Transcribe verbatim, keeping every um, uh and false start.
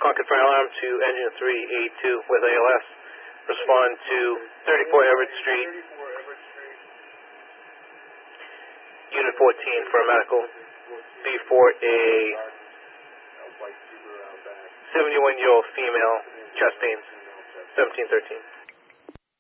Concord Fire Alarm to Engine three eighty-two with A L S. Respond to thirty-four Everett Street. Unit fourteen for a medical. Before a seventy-one-year-old female, chest pains, seventeen thirteen.